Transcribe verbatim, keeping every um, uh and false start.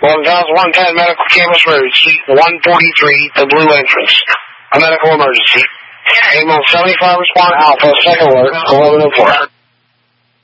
one thousand one ten Medical Campus Road, Suite one forty-three, the Blue Entrance. A medical emergency. Able seventy-five respond Alpha, second alert, eleven oh four.